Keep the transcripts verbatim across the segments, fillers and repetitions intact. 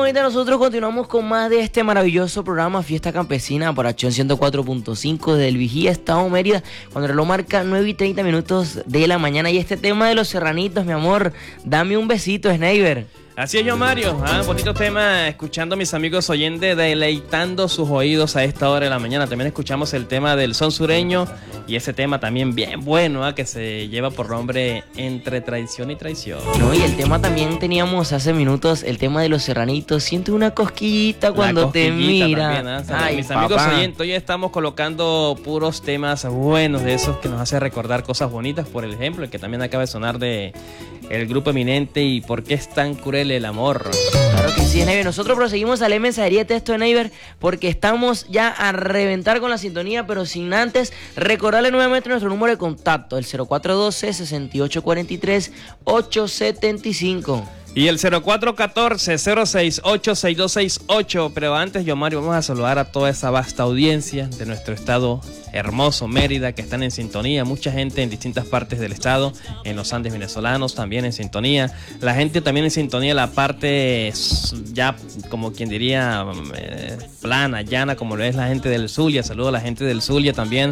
ahorita nosotros continuamos con más de este maravilloso programa Fiesta Campesina por Acción ciento cuatro punto cinco del Vigía, Estado Mérida, cuando el reloj marca nueve y treinta minutos de la mañana. Y este tema de los serranitos, mi amor, dame un besito, Sneiber. Así es, yo Mario, ah, bonito tema, escuchando a mis amigos oyentes, deleitando sus oídos a esta hora de la mañana. También escuchamos el tema del son sureño y ese tema también bien bueno, ah, que se lleva por nombre Entre Traición y Traición. No, y el tema también teníamos hace minutos, el tema de los serranitos. Siento una cosquillita cuando cosquillita te mira. También, ¿eh? Ay, mis papá. amigos oyentes, hoy estamos colocando puros temas buenos de esos que nos hace recordar cosas bonitas. Por ejemplo, el que también acaba de sonar de el grupo Eminente y por qué es tan cruel el amor. Claro que sí, Neiber. Nosotros proseguimos a leer mensajería de texto de Neiber porque estamos ya a reventar con la sintonía, pero sin antes recordarle nuevamente nuestro número de contacto, el cero cuatro uno dos, seis ocho cuatro tres, ocho siete cinco. Y el cero cuatro uno cuatro, cero seis ocho, seis dos seis ocho. Pero antes, yo Mario, vamos a saludar a toda esa vasta audiencia de nuestro estado hermoso, Mérida, que están en sintonía. Mucha gente en distintas partes del estado, en los Andes venezolanos también en sintonía. La gente también en sintonía, la parte ya, como quien diría, eh, plana, llana, como lo es la gente del Zulia. Saludo a la gente del Zulia también,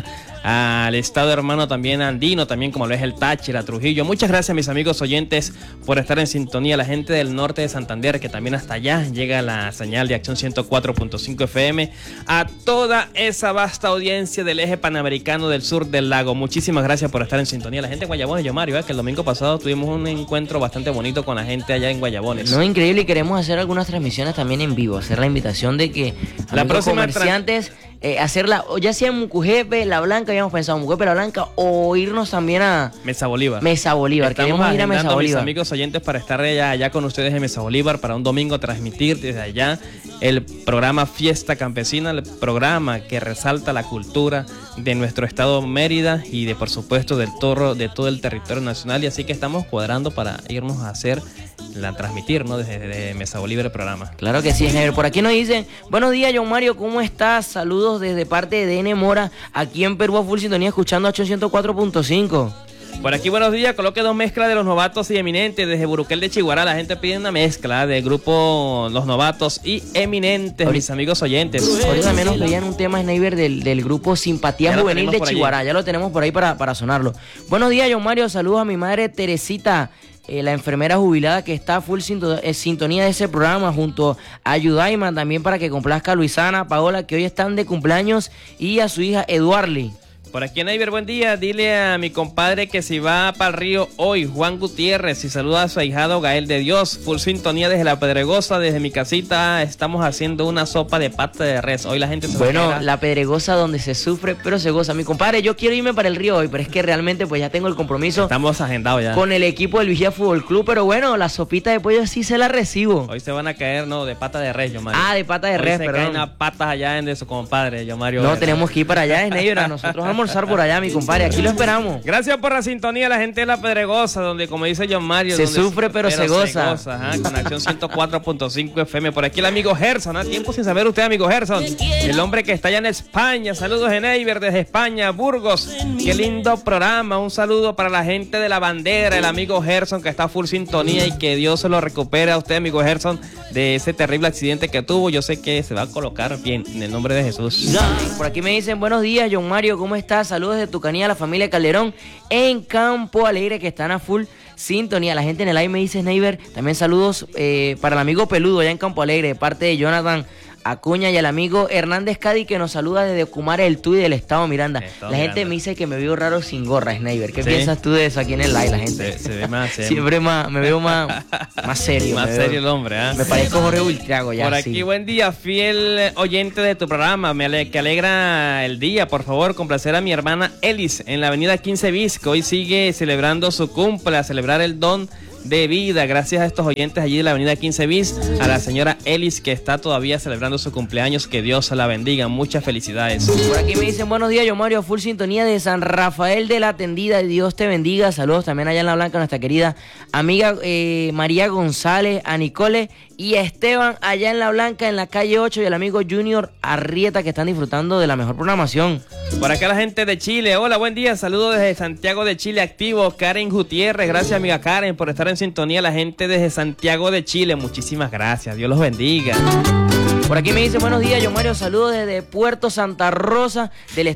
al estado hermano también andino, también como lo es el Táchira, Trujillo. Muchas gracias, mis amigos oyentes, por estar en sintonía. La gente del norte de Santander, que también hasta allá llega la señal de Acción ciento cuatro punto cinco F M, a toda esa vasta audiencia del eje panamericano del sur del lago. Muchísimas gracias por estar en sintonía. La gente de Guayabones, yo Mario, ¿eh? que el domingo pasado tuvimos un encuentro bastante bonito con la gente allá en Guayabones. No, increíble, y queremos hacer algunas transmisiones también en vivo, hacer la invitación de que la próxima comerciantes eh, hacerla, o ya sea en Mucujepe, La Blanca, habíamos pensado Mucujepe, La Blanca, o irnos también a Mesa Bolívar. Mesa Bolívar. Estamos Queremos ir a Mesa Bolívar. Mis amigos oyentes para estar allá, allá con ustedes en Mesa Bolívar para un domingo transmitir desde allá el programa Fiesta Campesina, el programa que resalta la cultura de nuestro estado Mérida y de, por supuesto, del toro, de todo el territorio nacional. Y así que estamos cuadrando para irnos a hacer la transmitir, ¿no? Desde, desde Mesa Bolívar el programa. Claro que sí, Sneiber. Por aquí nos dicen, buenos días, John Mario, ¿cómo estás? Saludos desde parte de D N Mora, aquí en Perú a full sintonía, escuchando Acción ciento cuatro punto cinco. Por aquí, buenos días, coloque dos mezclas de los novatos y eminentes desde Buruquel de Chiguará. La gente pide una mezcla del grupo Los Novatos y Eminentes, mis amigos oyentes. Ahorita también nos veían un tema, Sneiber, del, del grupo Simpatía Juvenil de Chiguará. Ya lo tenemos por ahí para, para sonarlo. Buenos días, John Mario, saludos a mi madre Teresita, Eh, la enfermera jubilada que está full sinto- eh, sintonía de ese programa, junto a Yudaima, también para que complazca a Luisana, Paola, que hoy están de cumpleaños, y a su hija Eduarly. Por aquí en Neiber, buen día. Dile a mi compadre que si va para el río hoy, Juan Gutiérrez, y saluda a su ahijado Gael de Dios. Full sintonía desde La Pedregosa, desde mi casita. Estamos haciendo una sopa de pata de res. Hoy la gente se Bueno, va a La Pedregosa, donde se sufre, pero se goza. Mi compadre, yo quiero irme para el río hoy, pero es que realmente pues ya tengo el compromiso. Estamos agendados ya. Con el equipo del Vigía Fútbol Club, pero bueno, la sopita de pollo sí se la recibo. Hoy se van a caer, no, de pata de res, yo Mario. Ah, de pata de Hoy res, se perdón. caen las patas allá en de su compadre, yo Mario. No, Vera. tenemos que ir para allá, Sneiber, a nosotros a almorzar por allá, mi compadre. Aquí lo esperamos. Gracias por la sintonía, la gente de La Pedregosa, donde, como dice John Mario, Se donde sufre, pero se goza. ajá, con Acción ciento cuatro punto cinco F M. Por aquí el amigo Gerson, ¿ah? Tiempo sin saber usted, amigo Gerson. El hombre que está allá en España. Saludos en Neiber desde España, Burgos. Qué lindo programa. Un saludo para la gente de La Bandera, el amigo Gerson, que está full sintonía, y que Dios se lo recupere a usted, amigo Gerson, de ese terrible accidente que tuvo. Yo sé que se va a colocar bien, en el nombre de Jesús. Por aquí me dicen, buenos días, John Mario, ¿cómo estás? Saludos de Tucanía, la familia Calderón en Campo Alegre, que están a full sintonía. La gente en el live me dice, Sneiber, también saludos eh, para el amigo Peludo allá en Campo Alegre, de parte de Jonathan Acuña, y al amigo Hernández Cádiz, que nos saluda desde Cumare, el Tuy del estado Miranda. Estado la gente Miranda. me dice que me veo raro sin gorra, Sneiber. ¿Qué ¿Sí? piensas tú de eso aquí en el live, la gente? Se, se ve más se- Siempre más, me veo más, más serio. Más me veo- serio el hombre, ¿ah? Me parezco Jorge Ultrago ya. Por aquí, sí. buen día, fiel oyente de tu programa, me ale- que alegra el día. Por favor, complacer a mi hermana Elis en la avenida quince bis, que hoy sigue celebrando su cumple, a celebrar el don de vida. Gracias a estos oyentes allí de la avenida quince bis, a la señora Elis, que está todavía celebrando su cumpleaños. Que Dios la bendiga, muchas felicidades. Por aquí me dicen, buenos días, yo Mario, full sintonía de San Rafael de la Atendida, Dios te bendiga. Saludos también allá en La Blanca, nuestra querida amiga eh, María González, a Nicole y a Esteban allá en La Blanca, en la calle ocho, y al amigo Junior Arrieta, que están disfrutando de la mejor programación. Por acá la gente de Chile, hola, buen día, saludos desde Santiago de Chile activo, Karen Gutiérrez. Gracias, amiga Karen, por estar en en sintonía la gente desde Santiago de Chile. Muchísimas gracias. Dios los bendiga. Por aquí me dice, buenos días, yo Mario, saludos desde Puerto Santa Rosa del